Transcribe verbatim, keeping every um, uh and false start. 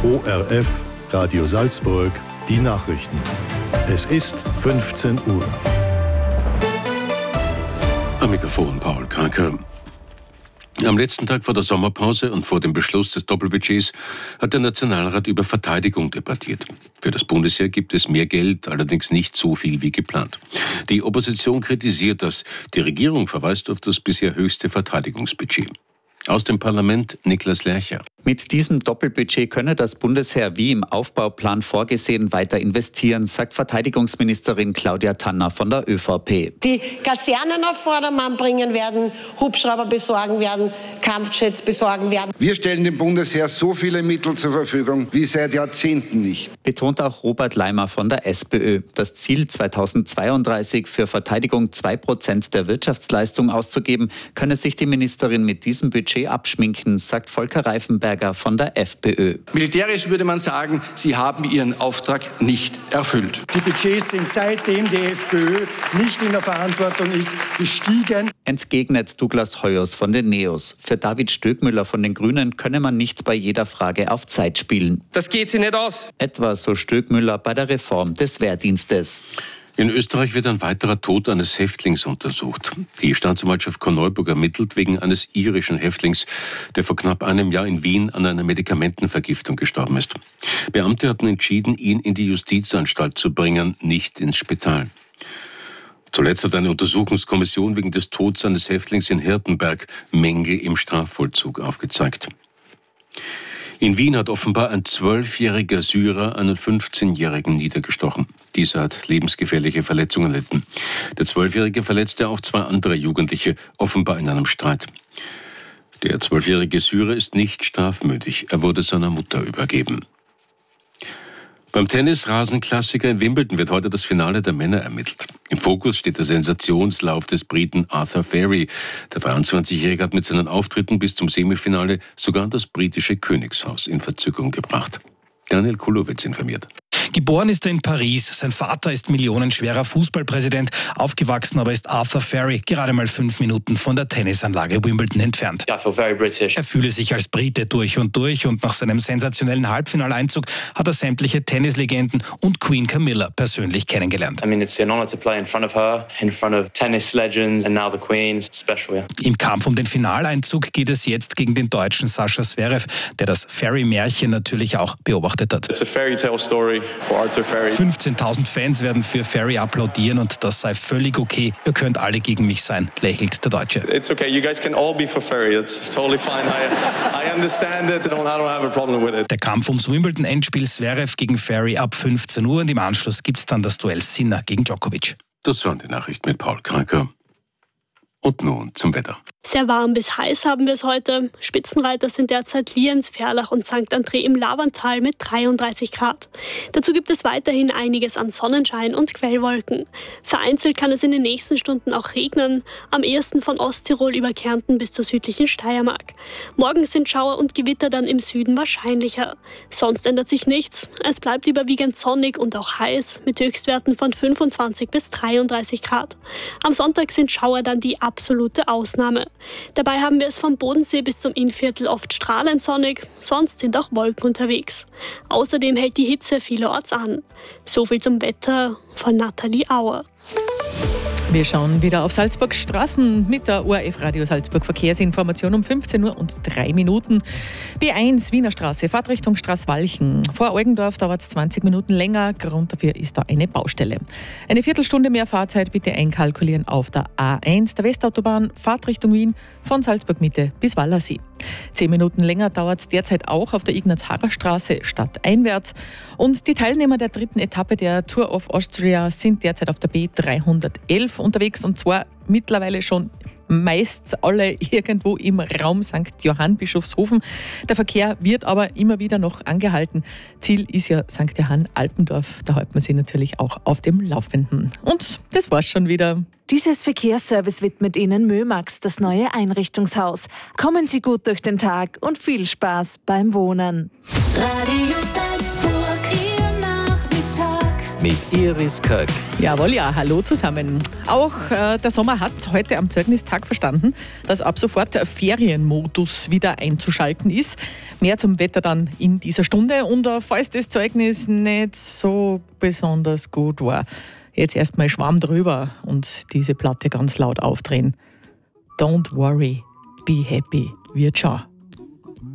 O R F, Radio Salzburg, die Nachrichten. Es ist fünfzehn Uhr. Am Mikrofon Paul Kranker. Am letzten Tag vor der Sommerpause und vor dem Beschluss des Doppelbudgets hat der Nationalrat über Verteidigung debattiert. Für das Bundesheer gibt es mehr Geld, allerdings nicht so viel wie geplant. Die Opposition kritisiert das. Die Regierung verweist auf das bisher höchste Verteidigungsbudget. Aus dem Parlament Niklas Lercher. Mit diesem Doppelbudget könne das Bundesheer wie im Aufbauplan vorgesehen weiter investieren, sagt Verteidigungsministerin Claudia Tanner von der ÖVP. Die Kasernen auf Vordermann bringen werden, Hubschrauber besorgen werden, Kampfjets besorgen werden. Wir stellen dem Bundesheer so viele Mittel zur Verfügung wie seit Jahrzehnten nicht. Betont auch Robert Leimer von der SPÖ. Das Ziel zweitausendzweiunddreißig für Verteidigung zwei Prozent der Wirtschaftsleistung auszugeben, könne sich die Ministerin mit diesem Budget abschminken, sagt Volker Reifenberger von der FPÖ. Militärisch würde man sagen, sie haben ihren Auftrag nicht erfüllt. Die Budgets sind seitdem die FPÖ nicht in der Verantwortung ist, gestiegen. Entgegnet Douglas Hoyos von den Neos. Für David Stöckmüller von den Grünen könne man nicht bei jeder Frage auf Zeit spielen. Das geht sich nicht aus. Etwa so Stöckmüller bei der Reform des Wehrdienstes. In Österreich wird ein weiterer Tod eines Häftlings untersucht. Die Staatsanwaltschaft Korneuburg ermittelt wegen eines irischen Häftlings, der vor knapp einem Jahr in Wien an einer Medikamentenvergiftung gestorben ist. Beamte hatten entschieden, ihn in die Justizanstalt zu bringen, nicht ins Spital. Zuletzt hat eine Untersuchungskommission wegen des Todes eines Häftlings in Hirtenberg Mängel im Strafvollzug aufgezeigt. In Wien hat offenbar ein zwölfjähriger Syrer einen fünfzehnjährigen niedergestochen. Dieser hat lebensgefährliche Verletzungen erlitten. Der Zwölfjährige verletzte auch zwei andere Jugendliche, offenbar in einem Streit. Der zwölfjährige Syrer ist nicht strafmündig. Er wurde seiner Mutter übergeben. Beim Tennis-Rasenklassiker in Wimbledon wird heute das Finale der Männer ermittelt. Im Fokus steht der Sensationslauf des Briten Arthur Feri. Der dreiundzwanzigjährige hat mit seinen Auftritten bis zum Semifinale sogar das britische Königshaus in Verzückung gebracht. Daniel Kulowitz informiert. Geboren ist er in Paris. Sein Vater ist millionenschwerer Fußballpräsident. Aufgewachsen aber ist Arthur Feri gerade mal fünf Minuten von der Tennisanlage Wimbledon entfernt. I feel very British. Er fühle sich als Brite durch und durch und nach seinem sensationellen Halbfinaleinzug hat er sämtliche Tennislegenden und Queen Camilla persönlich kennengelernt. I mean, it's an honor to play in front of her, in front of tennis legends and now the Queen. It's special, yeah. Im Kampf um den Finaleinzug geht es jetzt gegen den Deutschen Sascha Zverev, der das Feri-Märchen natürlich auch beobachtet hat. It's a fairy tale story. fünfzehntausend Fans werden für Feri applaudieren und das sei völlig okay. Ihr könnt alle gegen mich sein, lächelt der Deutsche. It's okay, you guys can all be for Feri. It's totally fine. I, I understand it. I don't, I don't have a problem with it. Der Kampf ums Wimbledon-Endspiel Zverev gegen Feri ab fünfzehn Uhr und im Anschluss gibt es dann das Duell Sinner gegen Djokovic. Das waren die Nachrichten mit Paul Kranker. Und nun zum Wetter. Sehr warm bis heiß haben wir es heute. Spitzenreiter sind derzeit Lienz, Ferlach und Sankt André im Lavantal mit dreiunddreißig Grad. Dazu gibt es weiterhin einiges an Sonnenschein und Quellwolken. Vereinzelt kann es in den nächsten Stunden auch regnen, am ehesten von Osttirol über Kärnten bis zur südlichen Steiermark. Morgen sind Schauer und Gewitter dann im Süden wahrscheinlicher. Sonst ändert sich nichts. Es bleibt überwiegend sonnig und auch heiß mit Höchstwerten von fünfundzwanzig bis dreiunddreißig Grad. Am Sonntag sind Schauer dann die absolute Ausnahme. Dabei haben wir es vom Bodensee bis zum Innviertel oft strahlend sonnig, sonst sind auch Wolken unterwegs. Außerdem hält die Hitze vielerorts an. So viel zum Wetter von Nathalie Auer. Wir schauen wieder auf Salzburgs Straßen mit der O R F Radio Salzburg Verkehrsinformation um fünfzehn Uhr und drei Minuten. B eins Wiener Straße, Fahrtrichtung Straßwalchen. Vor Eugendorf dauert es zwanzig Minuten länger. Grund dafür ist da eine Baustelle. Eine Viertelstunde mehr Fahrzeit bitte einkalkulieren auf der A eins, der Westautobahn, Fahrtrichtung Wien von Salzburg Mitte bis Wallersee. Zehn Minuten länger dauert es derzeit auch auf der Ignaz-Hager-Straße stadteinwärts. Und die Teilnehmer der dritten Etappe der Tour of Austria sind derzeit auf der B dreihundertelf unterwegs und zwar mittlerweile schon meist alle irgendwo im Raum Sankt Johann Bischofshofen. Der Verkehr wird aber immer wieder noch angehalten. Ziel ist ja Sankt Johann Alpendorf. Da hält man sich natürlich auch auf dem Laufenden. Und das war's schon wieder. Dieses Verkehrsservice widmet Ihnen Mömax, das neue Einrichtungshaus. Kommen Sie gut durch den Tag und viel Spaß beim Wohnen. Radio Salzburg, Ihr Nachmittag. mit Iris Köck. Jawohl, ja, hallo zusammen. Auch äh, der Sommer hat heute am Zeugnistag verstanden, dass ab sofort der Ferienmodus wieder einzuschalten ist. Mehr zum Wetter dann in dieser Stunde. Und äh, falls das Zeugnis nicht so besonders gut war, jetzt erstmal Schwamm drüber und diese Platte ganz laut aufdrehen. Don't worry, be happy, wird schon.